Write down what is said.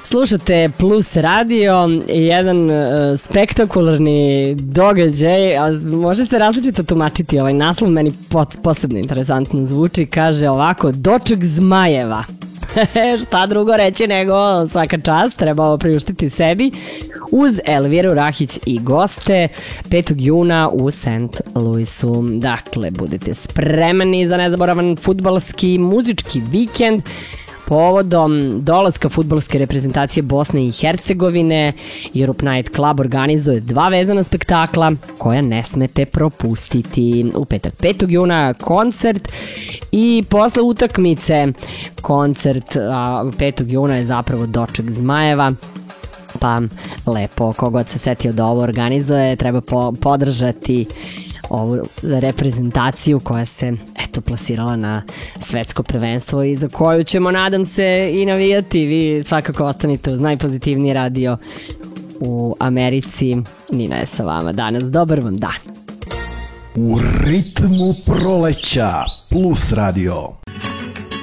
Slušate Plus radio, jedan spektakularni događaj, a može se različito tumačiti ovaj naslov, meni posebno interesantno zvuči, kaže ovako, doček zmajeva. Šta drugo reći nego svaka čast, treba ovo priuštiti sebi, uz Elviru Rahić i goste 5. juna u St. Louisu. Dakle, budete spremni za nezaboravan fudbalski muzički vikend povodom dolaska fudbalske reprezentacije Bosne i Hercegovine. Europe Night Club organizuje 2 vezana spektakla koja ne smete propustiti. U petak 5. juna koncert i posle utakmice koncert, a 5. juna je zapravo doček zmajeva. Pa lepo, kogod se setio da ovo organizuje, treba podržati ovu reprezentaciju koja se plasirala na svetsko prvenstvo i za koju ćemo, nadam se, i navijati. Vi svakako ostanite uz najpozitivniji radio u Americi. Nina je sa vama danas. Dobar vam dan. U ritmu proleća Plus radio.